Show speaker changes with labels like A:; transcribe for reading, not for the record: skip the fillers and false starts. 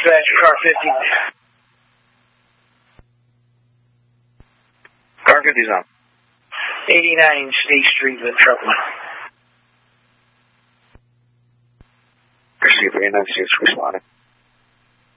A: dispatch, car 50.
B: Car 50's on.
A: 89 State Street with trouble.
B: Receiver 896 responding.